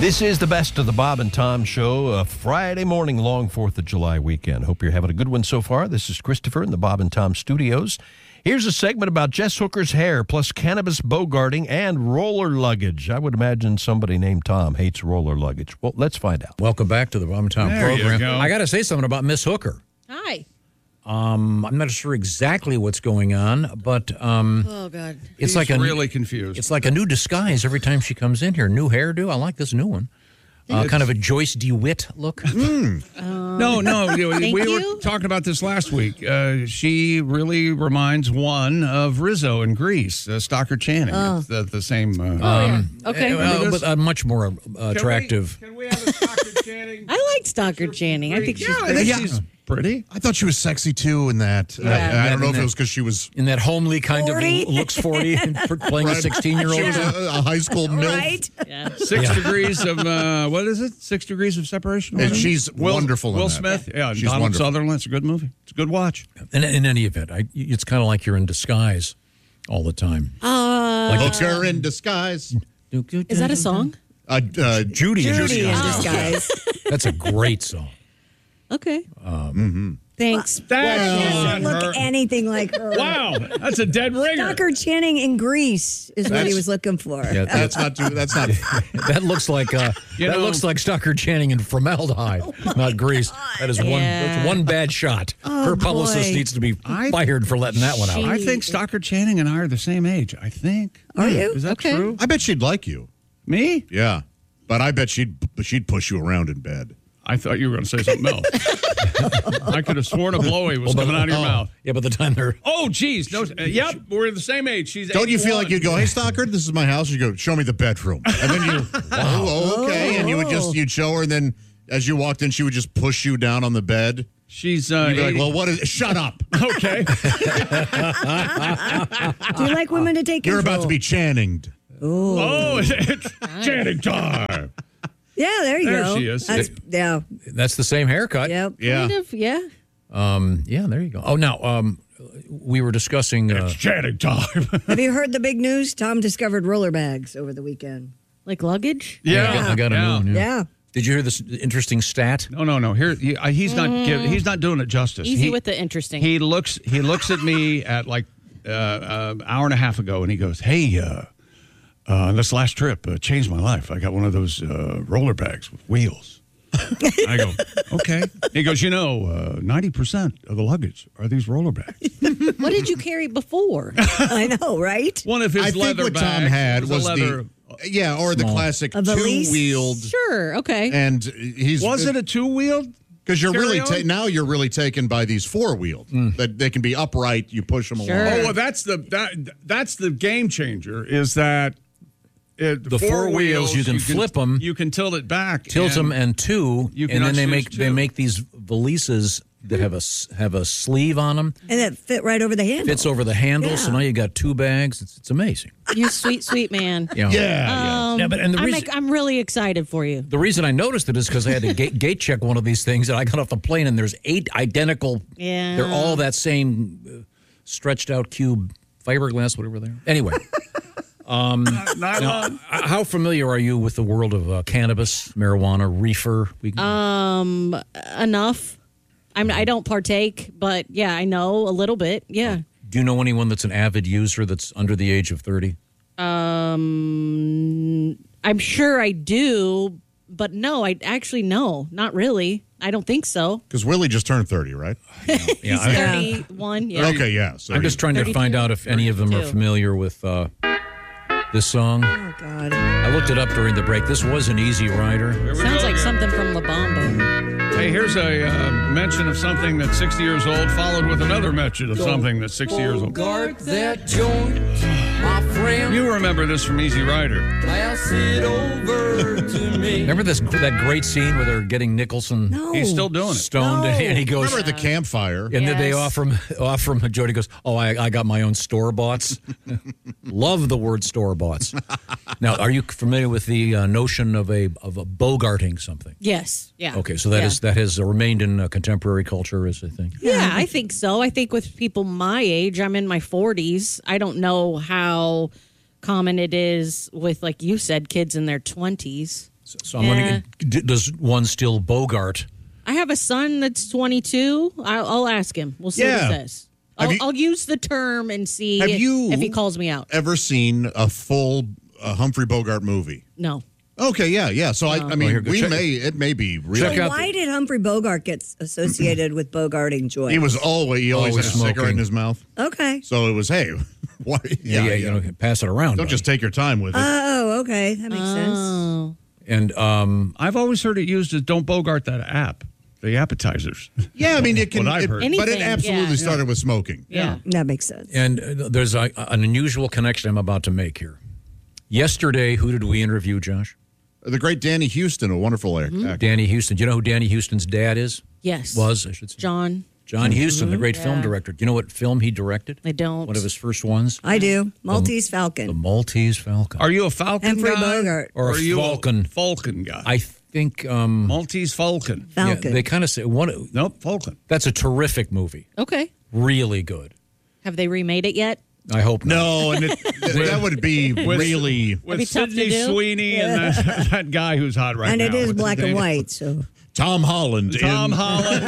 This is the best of the Bob and Tom Show, a Friday morning long 4th of July weekend. Hope you're having a good one so far. This is Christopher in the Bob and Tom studios. Here's a segment about Jess Hooker's hair, plus cannabis bogarting and roller luggage. I would imagine somebody named Tom hates roller luggage. Well, let's find out. Welcome back to the Bob and Tom program. You go. I got to say something about Miss Hooker. Hi. I'm not sure exactly what's going on, but Oh, God. it's like really confused. It's like a new disguise every time she comes in here. New hairdo. I like this new one. Kind of a Joyce DeWitt look. No, we were talking about this last week. She really reminds one of Rizzo in Grease, Stockard Channing. It's the same. Okay. But much more attractive. Can we have a Stockard Channing? I like Stockard Channing. I think she's I pretty. think she's pretty. I thought she was sexy, too, in that. I don't know if it was because she was... In that homely kind 40? of looks 40 for playing a 16-year-old. She was a high school MILF. Right? Yeah. 6 degrees of, what is it? 6 degrees of separation? And she's wonderful in Will that. Smith. Yeah, She's Donald wonderful. Sutherland. It's a good movie. It's a good watch. In any event, it's kind of like you're in disguise all the time. Hooker in disguise. Is that a song? Judy in Judy in disguise. disguise. That's a great song. Okay. Thanks. Doesn't look anything like her. Wow, that's a dead ringer. Stockard Channing in Grease is what he was looking for. Yeah, That's not... that looks like looks like Stockard Channing in formaldehyde, not grease. That is Yeah. one bad shot. Her publicist boy. needs to be fired for letting that one out. I think Stockard Channing and I are the same age. I think. Are you? Is that Okay. true? I bet she'd like you. Me? Yeah. But I bet she'd push you around in bed. I thought you were going to say something else. I could have sworn a blowy was coming out of your mouth. Yeah, by the time they're Oh, geez. No, yep, we're the same age. She's Don't you feel 81. like you'd go, hey, Stockard, this is my house? You go, show me the bedroom. And then you, okay. And you'd show her, and then as you walked in, she would just push you down on the bed. She's You'd be like, 80. well, what is, shut up. Okay. Do you like women to take You're control? about to be Channinged. Oh, it's Channing time. Yeah, there you There go. she is. that's the same haircut. Yep. Yeah. Kind of, yeah. Yeah, there you go. Oh, now we were discussing. It's Channing time. Have you heard the big news? Tom discovered roller bags over the weekend. Like luggage? Yeah. I got a new one. Yeah. Did you hear this interesting stat? No. Here, he's not doing it justice. Easy with the interesting. He looks at me at like hour and a half ago, and he goes, "Hey, this last trip changed my life. I got one of those roller bags with wheels." I go, "Okay." He goes, 90% of the luggage are these roller bags. What did you carry before? I know, right? One of his I think leather what bags Tom had was a leather. or the classic A valise? two-wheeled. Sure, okay. And he's Was it a two-wheeled? because you're really carry-on? now you're really taken by these four-wheeled that they can be upright. You push them Sure. along. Oh, well, that's the game changer. Is that The four wheels, you can flip 'em. You can tilt it back. Tilt them and two, You can and then they unchoose make two. these valises that have a sleeve on them. And it fit right over the handle. Fits over the handle, so Yeah. now you got two bags. It's amazing. You sweet, sweet man. You know. Yeah. Yeah, but and the reason I'm really excited for you. the reason I noticed it is because I had to gate check one of these things, and I got off the plane, and there's 8 identical. Yeah. They're all that same stretched out cube fiberglass, whatever they are. Anyway. Now, how familiar are you with the world of cannabis, marijuana, reefer? Enough. I don't partake, but yeah, I know a little bit. Yeah. Do you know anyone that's an avid user that's under the age of 30? I'm sure I do, but no, not really. I don't think so. Because Willie just turned 30, right? He's 31. Yeah. Okay, yeah. So I'm just trying to 32, find out if any of them are 32. familiar with this song. Oh, God. I looked it up during the break. This was an Easy Rider. Sounds like something from La Bamba. Hey, here's a mention of something that's 60 years old, followed with another mention of something that's 60 years old. Guard that joint, my friend. You remember this from Easy Rider. Pass it over to me. Remember that great scene where they're getting Nicholson No. He's still doing it. stoned, No. and he goes, remember the campfire. and then they Yes. offer him. Jody goes, "Oh, I got my own store boughts." Love the word store boughts. Now, are you familiar with the notion of a bogarting something? Yes. Yeah. Okay, so that has remained in contemporary culture as a thing. Yeah, I think so. I think with people my age, I'm in my 40s. I don't know how common it is with, like you said, kids in their 20s. So I'm wondering, does one still Bogart? I have a son that's 22. I'll ask him. We'll see what he says. I'll use the term and see if he calls me out. Ever seen a full Humphrey Bogart movie? No. Okay, yeah. So I mean, it may be real. So why did Humphrey Bogart get associated with bogarting joints? He always had a smoking. cigarette in his mouth. Okay. So it was, hey, why? Yeah, pass it around. Don't just take your time with it. Oh, okay. That makes sense. Oh. And I've always heard it used as "Don't Bogart that app." The appetizers. Yeah, I mean, it can, What I've heard. but it Anything, absolutely started with smoking. Yeah. That makes sense. And there's an unusual connection I'm about to make here. Yesterday, who did we interview, Josh? The great Danny Houston, a wonderful actor. Danny Houston. Do you know who Danny Houston's dad is? Yes. Was, I should say. John. John Huston, the great film director. Do you know what film he directed? I don't. One of his first ones? I do. Maltese The Falcon. Maltese Falcon. Are you a Falcon Humphrey guy? Bogart. Or are a you Falcon. a Falcon guy? I think Maltese Falcon. Falcon. they kind of say one. Nope, Falcon. That's a terrific movie. Okay. Really good. Have they remade it yet? I hope not. No, and that would be really With be tough to Sidney do. Sweeney and that guy who's hot right and now. it is What's black his and name? white, so Tom Holland. Tom in- Holland.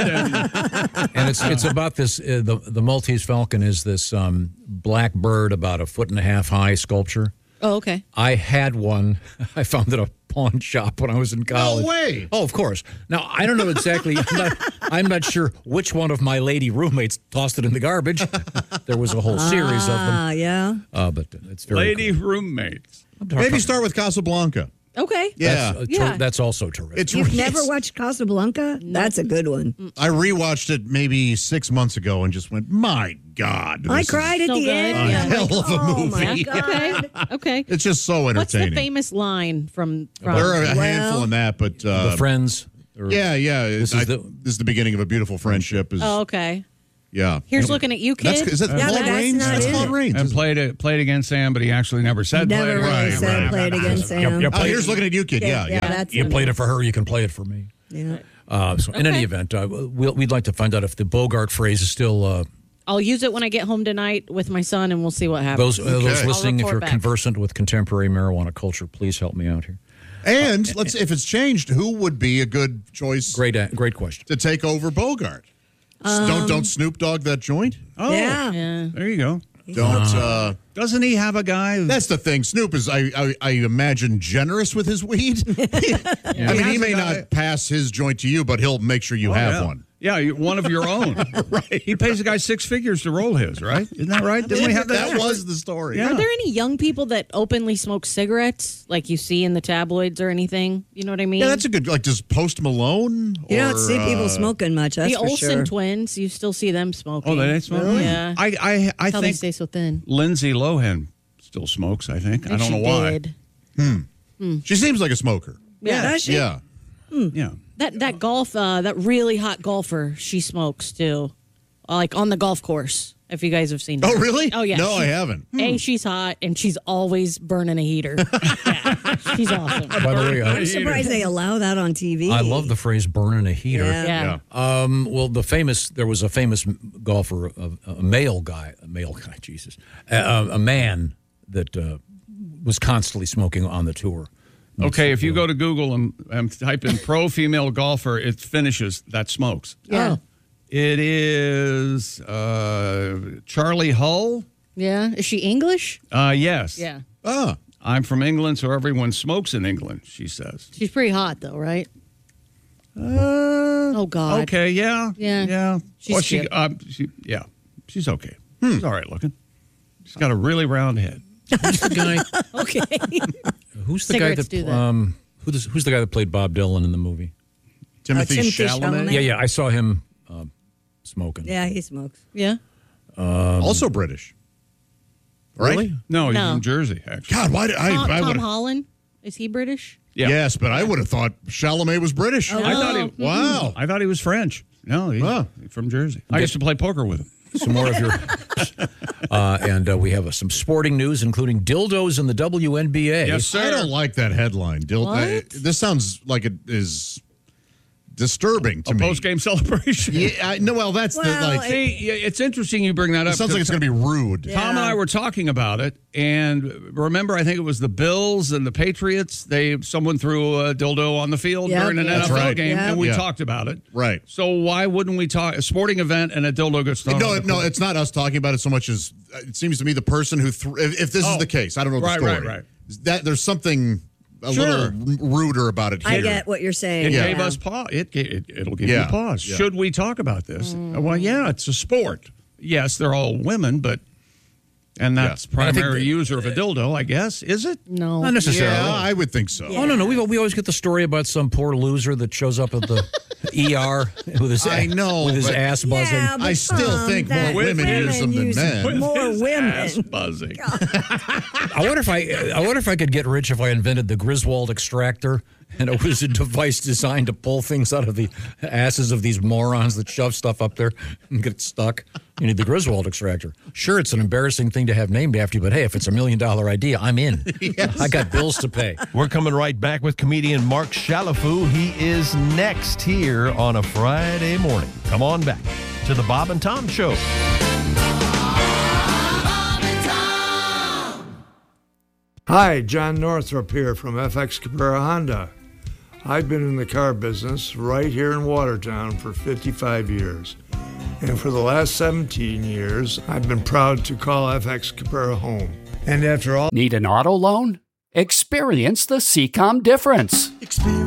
And it's about this. The Maltese Falcon is this black bird about 1.5 foot high sculpture. Oh, okay. I had one. I found it at a pawn shop when I was in college. way. Oh, of course. Now, I don't know exactly. I'm not sure which one of my lady roommates tossed it in the garbage. There was a whole series of them. yeah. But it's very Lady roommates. cool. Maybe start with Casablanca. Okay. Yeah. That's also terrific. It's You've never watched Casablanca? That's a good one. I rewatched it maybe 6 months ago and just went, my God. I this is cried at So the good. end. Yeah. I'm like, hell of a oh my movie. God. Okay. It's just so What's entertaining. the famous line from There are a Well- handful in that, but the Friends. or- yeah. This is This is the beginning of a beautiful friendship. Oh, okay. Yeah. Here's looking at you, kid. Is that Yeah, Claude but that's Rains? not That's in Claude it. Rains. And played against Sam, but he actually never said Never play it really against said Sam. play it against Sam. Yep. Oh, here's looking at you, kid. Yeah. that's You in played it. it for her. You can play it for me. Yeah. So in any event, we'd like to find out if the Bogart phrase is still. I'll use it when I get home tonight with my son, and we'll see what happens. Those listening, if report you're back. conversant with contemporary marijuana culture, please help me out here. And if it's changed, who would be a good choice Great question. to take over Bogart? Don't Snoop Dogg that joint? Oh, Yeah. there you go. Don't. Doesn't he have a guy? That's the thing. Snoop is, I imagine, generous with his weed. I mean, he may not pass his joint to you, but he'll make sure you have one. Yeah, one of your own. Right. He pays the guy $6 figures to roll his, right? Isn't that right? Didn't we have that? That was the story. Yeah. Are there any young people that openly smoke cigarettes, like you see in the tabloids or anything? You know what I mean? Yeah, that's a good. Like, does Post Malone? You don't or, see people smoking much, that's the for Olsen sure. twins, you still see them smoking. Oh, they smoke? Yeah. I How they think stay so thin. Lindsay Lohan still smokes, I think. I don't know she why. did. She seems like a smoker. Yeah. Does she? Yeah. Yeah. That golf, that really hot golfer, she smokes too, like on the golf course. If you guys have seen her. Oh, really? Oh, yeah. No, I haven't. A, she's hot, and she's always burning a heater. Yeah, she's awesome. By the way, I'm surprised they allow that on TV. I love the phrase "burning a heater." Yeah. Yeah. Well, there was a famous golfer, a male guy, Jesus, a man that was constantly smoking on the tour. Okay, if you go to Google and type in pro female golfer, it finishes that smokes. Yeah. It is Charlie Hull. Yeah. Is she English? Yes. Yeah. Ah. I'm from England, so everyone smokes in England, she says. She's pretty hot, though, right? Oh, God. Okay, yeah. Yeah. Yeah. She's Well, cute. she's okay. She's all right looking. She's got a really round head. Who's the guy? Okay. Who's the guy Cigarettes that? do that. Who's the guy that played Bob Dylan in the movie? Timothy Timothy Chalamet. Chalamet. Yeah. I saw him smoking. Yeah, he smokes. Yeah. Also British. Right? Really? No, he's No. from Jersey, actually. God, why did I Tom would Holland? Is he British? Yeah. Yes, but I would have thought Chalamet was British. I thought he Wow. I thought he was French. No, he's from Jersey. I used to play poker with him. Some more of your, and we have some sporting news, including dildos in the WNBA. Yes, sir. I don't like that headline. What? This sounds like it is disturbing to me. Post-game celebration. Yeah, that's it's interesting you bring that up. It sounds like it's going to be rude. Tom and I were talking about it, and remember, I think it was the Bills and the Patriots. Someone threw a dildo on the field during an NFL game, and we talked about it. Right. So why wouldn't we talk a sporting event and a dildo gets thrown? No, it's not us talking about it so much as it seems to me the person who if this is the case, I don't know the story. Right. That there's something a little ruder about it here. I get what you're saying. It gave us pause. It'll give you pause. Yeah. Should we talk about this? Well, yeah, it's a sport. Yes, they're all women, and that's primary user of a dildo, I guess. Is it? No. Not necessarily. Yeah, I would think so. Oh, no. We always get the story about some poor loser that shows up at the ER with his ass buzzing. Yeah, I still think more women use them than men. More women. Ass buzzing. I wonder if I could get rich if I invented the Griswold extractor, and it was a device designed to pull things out of the asses of these morons that shove stuff up there and get stuck. You need the Griswold extractor. Sure, it's an embarrassing thing to have named after you, but hey, if it's $1 million idea, I'm in. Yes. I got bills to pay. We're coming right back with comedian Mark Shalafou. He is next here on a Friday morning. Come on back to the Bob and Tom Show. Hi, John Northrup here from FX Cabrera Honda. I've been in the car business right here in Watertown for 55 years. And for the last 17 years, I've been proud to call FX Cabrera home. And after all... Need an auto loan? Experience the CCOM difference. Experience